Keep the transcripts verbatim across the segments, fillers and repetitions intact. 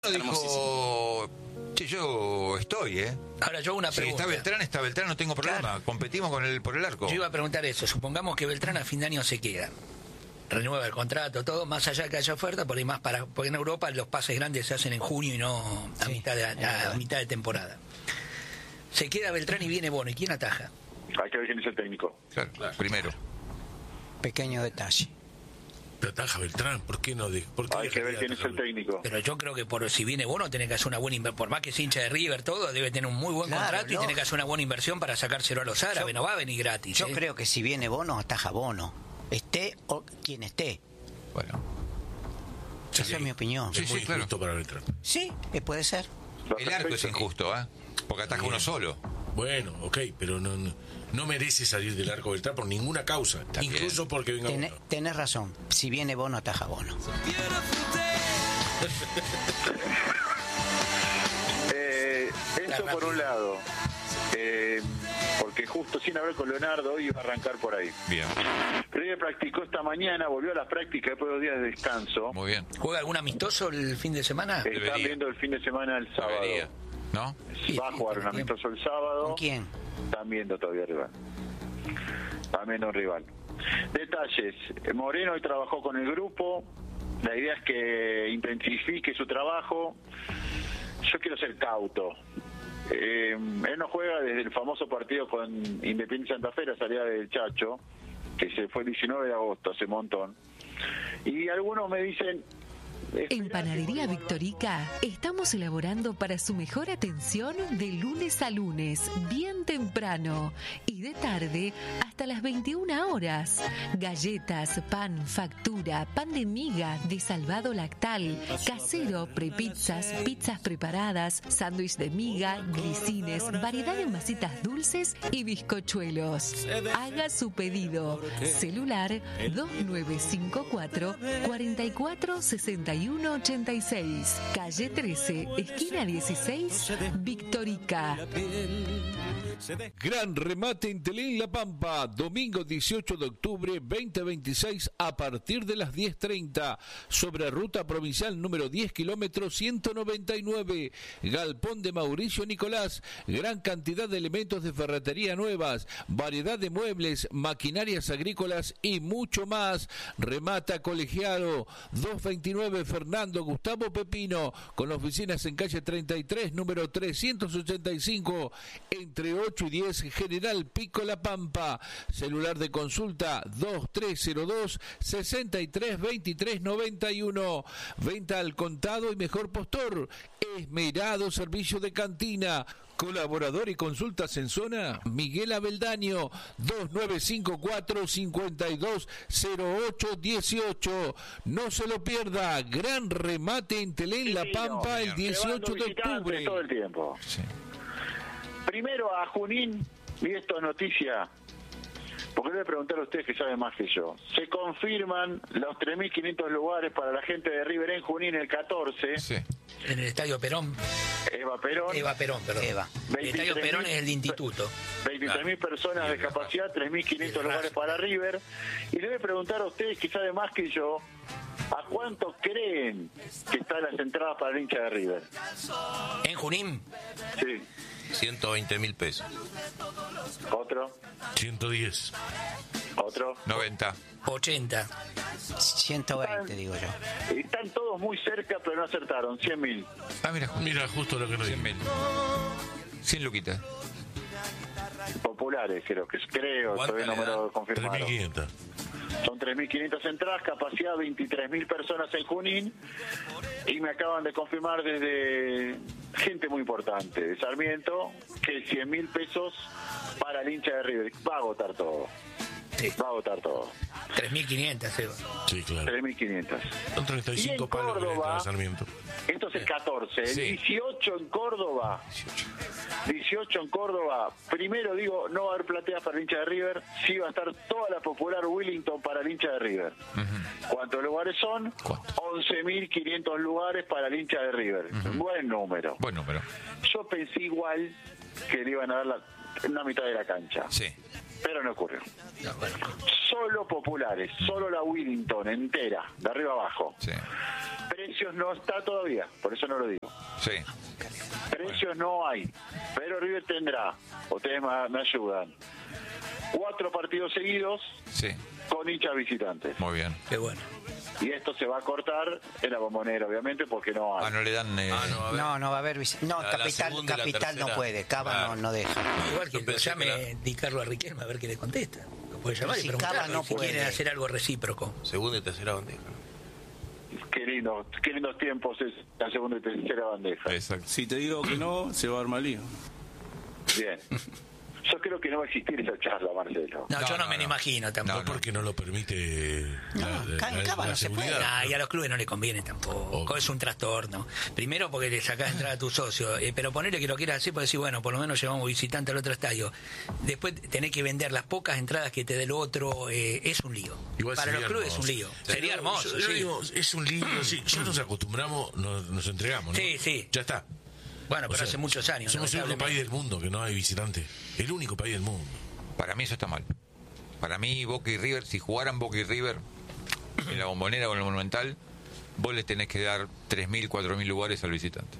dijo, che, yo estoy, ¿eh? Ahora yo una Si pregunta. está Beltrán, está Beltrán, no tengo problema. Claro. Competimos con el por el arco. Yo iba a preguntar eso. Supongamos que Beltrán a fin de año se queda. Renueva el contrato, todo, más allá que haya oferta, por ahí más para, porque en Europa los pases grandes se hacen en junio y no a, Sí, mitad, de, a, a mitad de temporada. Se queda Beltrán y viene Bono. ¿Y quién ataja? Hay que ver quién es el técnico. Claro, claro. Primero. Pequeño detalle. Te ataja Beltrán, ¿por qué no? De, por qué Hay que ver dejaría quién es el atajarlo? técnico. Pero yo creo que por si viene Bono tiene que hacer una buena inversión. Por más que sea hincha de River, todo, debe tener un muy buen Claro, contrato y no. tiene que hacer una buena inversión para sacárselo a los árabes. Yo- no va a venir gratis. Yo ¿eh? creo que si viene Bono, ataja Bono. Esté o quien esté. Bueno. Esa Sí, es mi opinión. Es Sí, sí, muy claro. injusto para Beltrán. Sí, eh, puede ser. El arco es injusto, ¿eh? Porque ataja uno solo. Bueno, ok, pero no, no, no merece salir del arco Beltrán por ninguna causa. Está bien. Incluso porque venga Tené- Bono. tenés razón. Si viene Bono, ataja Bono. Eh, eso por un lado. Eh, porque justo sin hablar con Leonardo iba a arrancar por ahí. Bien. River practicó esta mañana, volvió a la práctica después de dos días de descanso. Muy bien. ¿Juega algún amistoso el fin de semana? Están Debería. viendo el fin de semana el sábado. Debería. ¿No? Sí, Va a sí, jugar un tiene tiempo. amistoso el sábado. ¿Con quién? Están viendo todavía rival. También un rival. Detalles. Moreno hoy trabajó con el grupo. La idea es que intensifique su trabajo. Yo quiero ser cauto. Eh, él no juega desde el famoso partido con Independiente Santa Fe, la salida del Chacho, que se fue el diecinueve de agosto, hace un montón. Y algunos me dicen... En Panadería Victorica estamos elaborando para su mejor atención de lunes a lunes, bien temprano y de tarde hasta las veintiuna horas. Galletas, pan, factura, pan de miga, de salvado lactal, casero, prepizzas, pizzas preparadas, sándwich de miga, grisines, variedad de masitas dulces y bizcochuelos. Haga su pedido. Celular dos nueve cinco cuatro, cuatro cuatro seis uno ocho seis, calle trece, esquina dieciséis, Victorica. Gran remate en Telén La Pampa, domingo dieciocho de octubre veinte veintiséis a partir de las diez treinta, sobre ruta provincial número diez kilómetros ciento noventa y nueve, Galpón de Mauricio Nicolás, gran cantidad de elementos de ferretería nuevas, variedad de muebles, maquinarias agrícolas y mucho más. Remata Colegiado, doscientos veintinueve Fernando Gustavo Pepino, con oficinas en calle treinta y tres, número trescientos ochenta y cinco, entre ocho y diez, General Pico La Pampa. Celular de consulta dos tres cero dos, seis tres dos tres nueve uno. Venta al contado y mejor postor. Esmerado servicio de cantina. Colaborador y consultas en zona, Miguel Abeldaño, dos nueve cinco cuatro, cinco dos cero ocho uno ocho. No se lo pierda, gran remate en Telén La Pampa el dieciocho de octubre. Todo el tiempo. Sí. Primero a Junín, y esto es noticia, porque le voy a preguntar a ustedes que saben más que yo. Se confirman los tres mil quinientos lugares para la gente de River en Junín el catorce. Sí. En el Estadio Perón. Eva Perón. Eva Perón, perdón. Eva. El Estadio Perón es el de instituto. veintitrés mil personas de capacidad, tres mil quinientos lugares para River. Y le voy a preguntar a ustedes que saben más que yo, ¿a cuánto creen que están las entradas para el hincha de River? En Junín. Sí. ciento veinte mil pesos. ¿Otro? ciento diez. ¿Otro? noventa. ochenta. ciento veinte, digo yo. Están todos muy cerca, pero no acertaron. cien mil. Ah, mira, justo. Mira, justo lo que nos cien dijo. mil. cien luquitas. Populares, creo que creo, ¿Cuánta todavía no me le lo dan? tres mil confirmaron. quinientos. Son tres mil quinientas entradas, capacidad veintitrés mil personas en Junín. Y me acaban de confirmar desde gente muy importante de Sarmiento que cien mil pesos para el hincha de River. Va a agotar todo. Sí. Va a agotar todo. tres mil quinientos, Eva. Sí, claro. tres mil quinientas. Son treinta y Y en cinco palos que le Córdoba, entra a Sarmiento. Esto es el catorce. El Sí. dieciocho en Córdoba. dieciocho en Córdoba. Primero digo, no va a haber plateas para el hincha de River. Sí va a estar toda la popular Willington para el hincha de River. ¿Cuántos lugares son? ¿Cuántos? once mil quinientos lugares para el hincha de River. Buen número. Buen número. Yo pensé igual que le iban a dar la, una mitad de la cancha. Sí. Pero no ocurrió. No, bueno. Solo populares, solo la Willington entera, de arriba abajo. Sí. Precios no está todavía, por eso no lo digo. Sí. Precios no hay, pero River tendrá, ustedes me, me ayudan, cuatro partidos seguidos Sí. con hinchas visitantes. Muy bien. Qué bueno. Y esto se va a cortar en la Bombonera, obviamente, porque no hay. Ah, no le dan... eh, Ah, no, a ver. No, no va a haber visi- No, La- la Capital, segunda y la Capital no tercera. puede. Cava Claro. no, no deja. Igual que Yo pensé llame que era- Di Carlo a Riquelme a ver qué le contesta. Lo puede llamar si y preguntarle Cava no si puede. quieren hacer algo recíproco. Segunda y tercera bandeja. Qué lindo, qué lindos tiempos es la segunda y tercera bandeja. Exacto. Si te digo que no, se va a armar lío. Bien. Yo creo que no va a existir esa charla, Marcelo. No, No, yo no, no, me lo no. imagino tampoco. No, porque no lo permite No, la, la- acá en la- Cava la no se puede. seguridad. Ah, y a los clubes no le conviene tampoco, Ok. es un trastorno. Primero porque le sacás entrada a tu socio, eh, pero ponerle que lo quieras hacer, pues decir, bueno, por lo menos llevamos visitante al otro estadio. Después tenés que vender las pocas entradas que te dé el otro, eh, es un lío. Igual Para los sería clubes hermoso. es un lío. Yo- Sería hermoso, yo- yo sí. digo, es un lío, sí. Ya nos acostumbramos, nos, nos entregamos, ¿no? Sí, sí. Ya está. Bueno, O pero sea, hace muchos años. Somos el único lamentablemente. país del mundo que no hay visitante. El único país del mundo. Para mí eso está mal. Para mí, Boca y River, si jugaran Boca y River en la Bombonera o en el Monumental, vos le tenés que dar tres mil, cuatro mil lugares al visitante.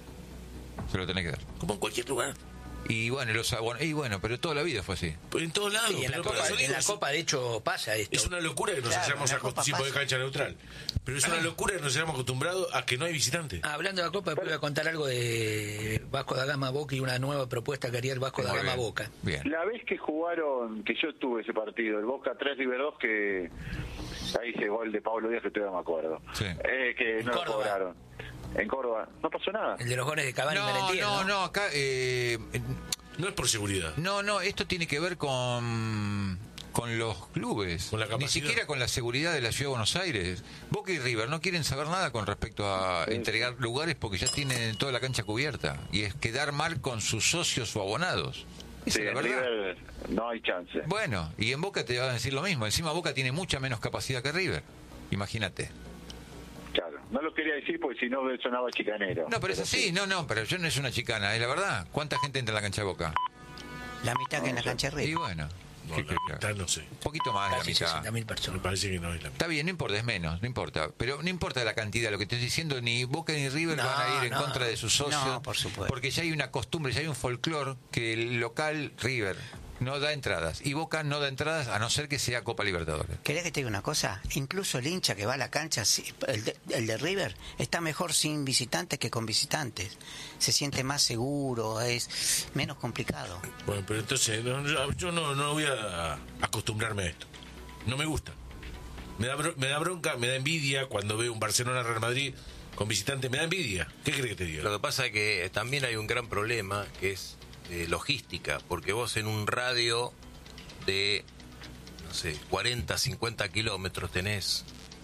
Se lo tenés que dar. Como en cualquier lugar. Y bueno, los, bueno, y bueno, pero toda la vida fue así. Pues en todos lados. Sí, en la, pero Copa, por eso en digo, la es- Copa, de hecho, pasa esto. Es una locura que nos Claro, hayamos en la Copa acostumbrado de pasa. cancha neutral. Pero es una locura que nos hayamos acostumbrado a que no hay visitante. Ah, hablando de la Copa, después voy a contar algo de Vasco da Gama Boca y una nueva propuesta que haría el Vasco da Muy Gama bien. Boca. Bien. La vez que jugaron, que yo tuve ese partido, el Boca tres River dos, que ahí hice gol de Pablo Díaz, que todavía me acuerdo. Sí. Eh, que no lo Córdoba. cobraron. En Córdoba. No pasó nada. El de los goles de Cavani y No, Merentiel, no, no, acá... eh, No es por seguridad. no, no, esto tiene que ver con... con los clubes, Con la ni capacidad. siquiera con la seguridad de la Ciudad de Buenos Aires. Boca y River no quieren saber nada con respecto a entregar lugares porque ya tienen toda la cancha cubierta y es quedar mal con sus socios o abonados. Esa Sí, es la en verdad. River no hay chance. Bueno, y en Boca te van a decir lo mismo. Encima Boca tiene mucha menos capacidad que River. Imagínate. Claro. No lo quería decir porque si no sonaba chicanero. No, pero es así. No, no, pero yo no es una chicana, es la verdad. ¿Cuánta gente entra en la cancha de Boca? La mitad que en la cancha de Y River. bueno, No, ¿qué la querés que haga? mitad no sé. Un poquito más de la Casi mitad. sesenta mil Me personas. parece que no es la mitad. Está bien, no importa, es menos, no importa. Pero no importa la cantidad, lo que estoy diciendo, ni Boca ni River No, van a ir en no. contra de sus socios. No, por supuesto. Porque ya hay una costumbre, ya hay un folclore que el local River no da entradas. Y Boca no da entradas a no ser que sea Copa Libertadores. ¿Querés que te diga una cosa? Incluso el hincha que va a la cancha, si- el de, el de River, está mejor sin visitantes que con visitantes. Se siente más seguro, es menos complicado. Bueno, pero entonces no, yo yo no, no voy a acostumbrarme a esto. No me gusta. Me da, bro- me da bronca, me da envidia cuando veo un Barcelona-Real Madrid con visitante. Me da envidia. ¿Qué crees que te diga? Lo que pasa es que también hay un gran problema que es eh, logística, porque vos en un radio de, no sé, cuarenta, cincuenta kilómetros tenés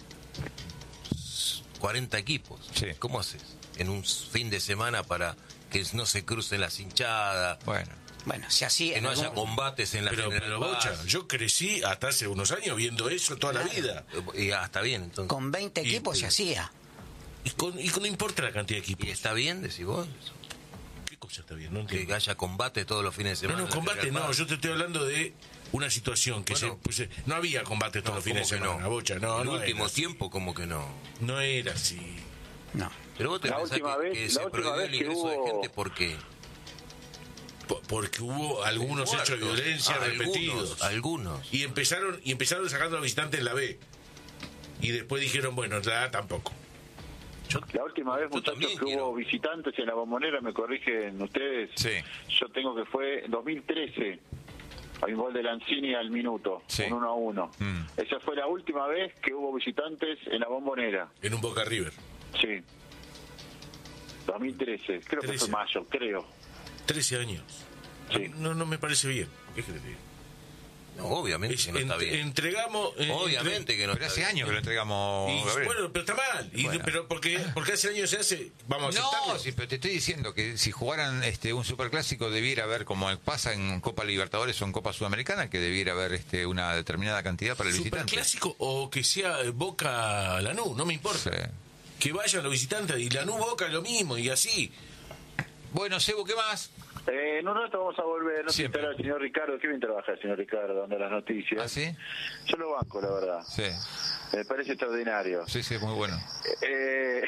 cuarenta equipos. Sí. ¿Cómo haces? En un fin de semana para que no se crucen las hinchadas, Bueno, Bueno, si así... que en no haya algún- combates en la Pero, General pero Paz. Bocha, yo crecí hasta hace unos años viendo eso toda la vida. Y hasta bien, entonces. Con veinte Y- equipos se hacía. Y, con, y con- no importa la cantidad de equipos. ¿Y está bien, decís vos? ¿Qué cosa está bien? No Que entiendo. haya combate todos los fines de No, semana. no, en la combate General no. Paz. Yo te estoy hablando de una situación que Bueno. se, pues, eh, no había combate todos No, los fines de ¿cómo que semana, no? Bocha. No, En no último era así. tiempo, como que no. No era así. No. Pero vos te La pensás última que, vez- que la se última prohibió vez el que ingreso de hubo- gente, ¿por qué? Po- Porque hubo algunos hechos de Muertos. violencia Ah, repetidos. Algunos, algunos. Y empezaron y empezaron sacando a los visitantes en la B. Y después dijeron, bueno, la A tampoco. La última vez, Yo muchachos, también que quiero. hubo visitantes en la Bombonera, me corrigen ustedes. sí. Yo tengo que fue en dos mil trece. Hay un gol de Lanzini al minuto, Sí. un uno a uno. Mm. Esa fue la última vez que hubo visitantes en la Bombonera. En un Boca River. Sí. dos mil trece, creo que trece. fue mayo, creo. trece años. Sí. No, no me parece bien. ¿Qué crees? No, obviamente Es- que no está ent- bien. Entregamos. eh, Obviamente que no Pero está hace bien. años que lo entregamos, Y, Gabriel. bueno, pero está mal. Y- Bueno. Pero porque, porque hace años se hace, vamos a aceptarlo. No, sí, pero te estoy diciendo que si jugaran este un superclásico debiera haber, como pasa en Copa Libertadores o en Copa Sudamericana, que debiera haber este una determinada cantidad para el visitante. Superclásico o que sea eh, Boca Lanús, no me importa. Sí. Que vayan los visitantes y Lanús Boca lo mismo y así. Bueno, Sebo, ¿qué más? Eh, en un rato vamos a volver. No sé si Siempre. estará el señor Ricardo. ¿Qué bien trabaja el señor Ricardo dando las noticias? ¿Ah, sí? Yo lo banco, la verdad. Sí, Me parece extraordinario. sí, sí, muy bueno. Eh,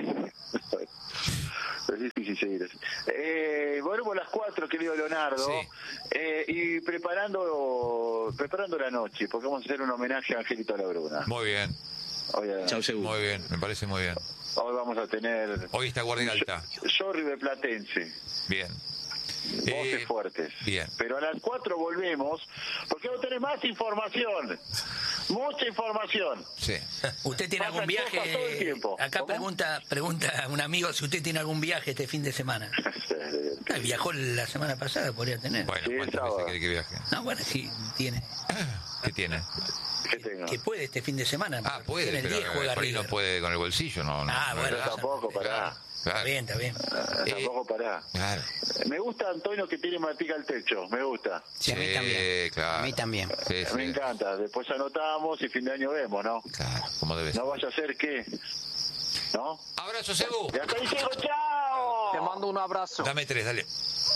es difícil seguir así. Eh, volvemos a las cuatro, querido Leonardo. Sí. Eh, y preparando preparando la noche, porque vamos a hacer un homenaje a Angelito Labruna. Muy bien, Hoy, a- Chau, seguro. muy bien, me parece muy bien. hoy vamos a tener... Hoy está guardia alta. Yo riverplatense. Bien. Voces Eh, fuertes. bien. Pero a las cuatro volvemos, porque vamos a tener más información. Mucha información. Sí. ¿Usted tiene Pasan algún cosas todo el viaje? tiempo. Acá ¿Cómo? pregunta pregunta un amigo si usted tiene algún viaje este fin de semana. Ah, viajó la semana pasada, podría tener. Bueno, Sí, ¿cuántas sábado. veces quiere que viaje? No, bueno, sí, tiene. ¿Qué tiene? ¿Qué tengo? Que puede este fin de semana. Ah, puede, Tiene el pero diez, juega por ahí no River. puede con el bolsillo, no. no Ah, no, bueno. Yo tampoco, pará. Está Claro. bien, está bien. Ah, Eh, Tampoco pará. Claro. Me gusta Antonio que tiene matica al techo, me gusta. Sí, a mí Sí, también. claro. A mí también. Sí, sí. Me encanta. Después anotamos y fin de año vemos, ¿no? Claro, como debe ser. No vaya a ser que... ¿No? Abrazo, Sebu. Y hasta ahí llego, chao. Te mando un abrazo. Dame tres, dale.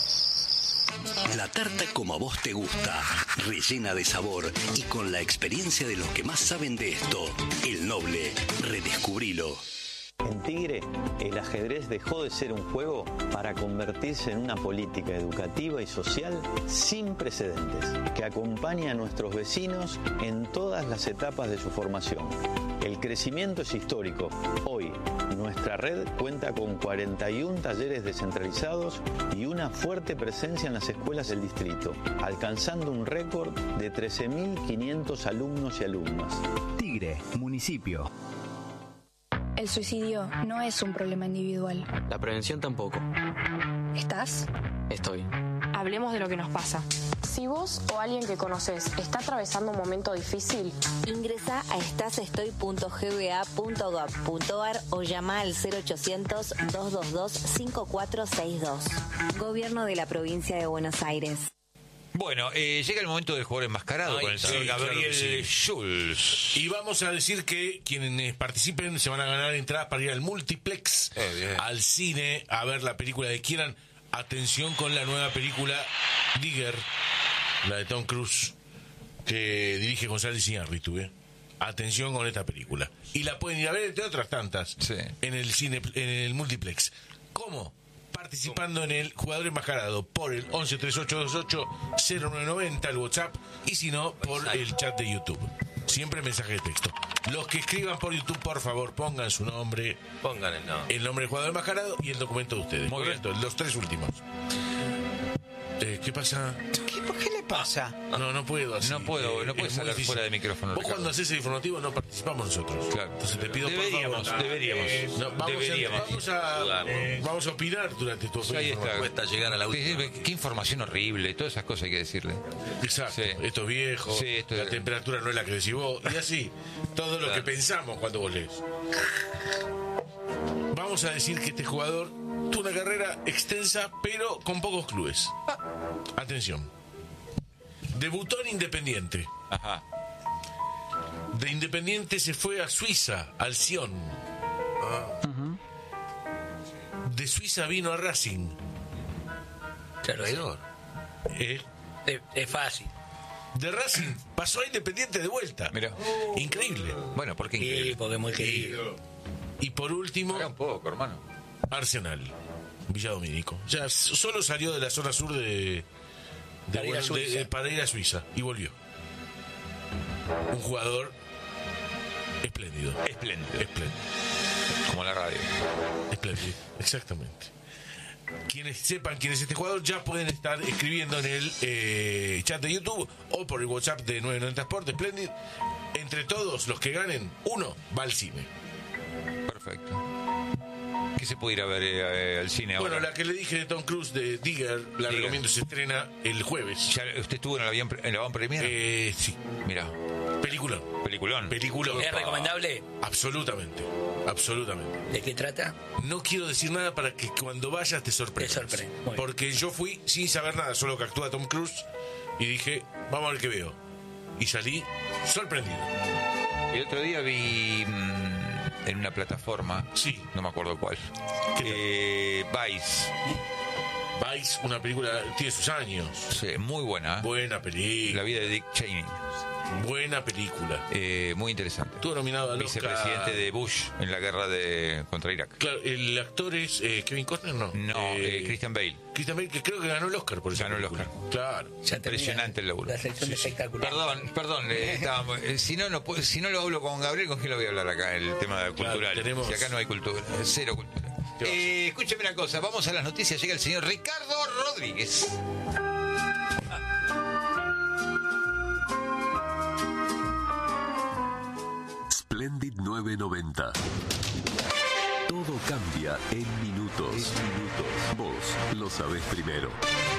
La tarta como a vos te gusta, rellena de sabor y con la experiencia de los que más saben de esto. El Noble, redescubrilo. En Tigre, el ajedrez dejó de ser un juego para convertirse en una política educativa y social sin precedentes, que acompaña a nuestros vecinos en todas las etapas de su formación. El crecimiento es histórico. Hoy, nuestra red cuenta con cuarenta y uno talleres descentralizados y una fuerte presencia en las escuelas del distrito, alcanzando un récord de trece mil quinientos alumnos y alumnas. Tigre, municipio. El suicidio no es un problema individual. La prevención tampoco. ¿Estás? Estoy. Hablemos de lo que nos pasa. Si vos o alguien que conoces está atravesando un momento difícil, ingresa a estasestoy punto g b a punto gov punto a r o llama al cero ochocientos, dos dos dos, cinco cuatro seis dos. Gobierno de la Provincia de Buenos Aires. Bueno, eh, llega el momento del jugador enmascarado Ay, con el señor sí, Gabriel claro que sí. Schulz. Y vamos a decir que quienes participen se van a ganar entradas para ir al multiplex, Eh, al cine, a ver la película que quieran. Atención con la nueva película Digger, la de Tom Cruise, que dirige González Iñárritu. ¿eh? Atención con esta película. Y la pueden ir a ver, entre otras tantas, Sí. en el cine, en el multiplex. ¿Cómo? Participando en el jugador enmascarado por el once treinta y ocho veintiocho cero nueve noventa, el WhatsApp, y si no, por el chat de YouTube. Siempre mensaje de texto. Los que escriban por YouTube, por favor, pongan su nombre, Pongan el nombre. el nombre del jugador enmascarado y el documento de ustedes. Muy Correcto, los tres últimos. Eh, ¿Qué pasa? ¿Qué, ¿Por qué le pasa? No, no puedo así. No puedo, no es puedes muy hablar difícil. fuera de micrófono, Vos Ricardo. cuando haces el informativo no participamos nosotros. Claro. Entonces te pido Deberíamos, por favor. deberíamos. Eh, no, vamos, Deberíamos. A, vamos, a, Dudamos. eh, vamos a opinar durante tu Sí, ahí está. Cuesta llegar a la última. Sí, sí, qué información horrible, todas esas cosas hay que decirle. Exacto. Sí. Esto es viejo, Sí, esto la es- temperatura no es la que decís vos, y así. Todo lo Claro. que pensamos cuando vos lees. Vamos a decir que este jugador tuvo una carrera extensa, pero con pocos clubes. Atención. Debutó en Independiente. Ajá. De Independiente se fue a Suiza, al Sion. De Suiza vino a Racing. Claro, Traidor. Eh, es, es fácil. De Racing pasó a Independiente de vuelta. Mira. Increíble. Bueno, ¿por qué Sí, increíble? porque es muy querido. Y por último, Pará un poco, hermano. Arsenal, Villa Domínico. Ya s- solo salió de la zona sur de, de, Para ir a bueno, de- Suiza. de- para ir a Suiza y volvió. Un jugador espléndido. Espléndido. Espléndido. Como la radio. Espléndido. Exactamente. Quienes sepan quién es este jugador ya pueden estar escribiendo en el eh, chat de YouTube o por el WhatsApp de nueve noventa Sport, Splendid. Entre todos los que ganen, uno va al cine. Perfecto. ¿Qué se puede ir a ver eh, al cine ahora? Bueno, la que le dije de Tom Cruise, de Digger, la Digger. recomiendo, se estrena el jueves. ¿Ya ¿Usted estuvo en la van, en la van premier? Eh, sí. Mira, Película. peliculón. Película. ¿Es recomendable? Absolutamente. Absolutamente. ¿De qué trata? No quiero decir nada para que cuando vayas te sorprendas. Te sorprende. Muy bien. Porque yo fui sin saber nada, solo que actúa Tom Cruise y dije, vamos a ver qué veo. Y salí sorprendido. El otro día vi mm, en una plataforma, Sí. no me acuerdo cuál, ¿Qué tal? eh, Vice. Ice, una película, tiene sus años. Sí, muy buena. ¿eh? Buena película. La vida de Dick Cheney. Buena película. Eh, muy interesante. Estuvo nominado al Oscar. Vicepresidente de Bush en la guerra de contra Irak. Claro, el actor es eh, Kevin Costner, ¿no? No, eh, eh, Christian Bale. Christian Bale, que creo que ganó el Oscar por esa Ganó película. el Oscar. Claro. Impresionante el laburo. La sección de espectáculos. Perdón, perdón. eh, estábamos- eh, si, no, no, puedo- si no lo hablo con Gabriel, ¿con quién lo voy a hablar acá? El tema cultural. tenemos- Si acá no hay cultura. Cero cultura. Eh, escúcheme una cosa. Vamos a las noticias. Llega el señor Ricardo Rodríguez. Splendid nueve noventa. Todo cambia en minutos. En minutos. Vos lo sabés primero.